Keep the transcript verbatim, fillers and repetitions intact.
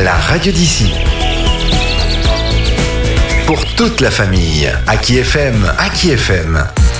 la radio d'ici. Pour toute la famille, Aki F M, Aki F M.